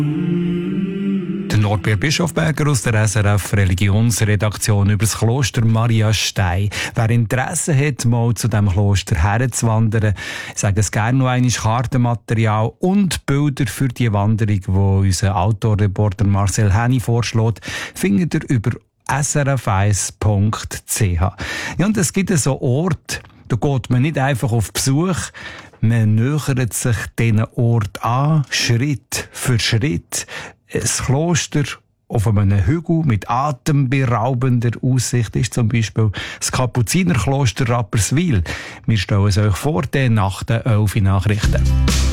Norbert Bischofberger aus der SRF Religionsredaktion über das Kloster Maria Stein. Wer Interesse hat, mal zu diesem Kloster herzuwandern, ich sage es gerne noch einmal, Kartenmaterial und Bilder für die Wanderung, die unser Outdoor-Reporter Marcel Henny vorschlägt, findet ihr über srf1.ch. Ja, und es gibt so Orte, da geht man nicht einfach auf Besuch, man nähert sich diesen Ort an, Schritt für Schritt. Ein Kloster auf einem Hügel mit atemberaubender Aussicht ist zum Beispiel das Kapuzinerkloster Rapperswil. Wir stellen es euch vor, nach den 11 Nachrichten.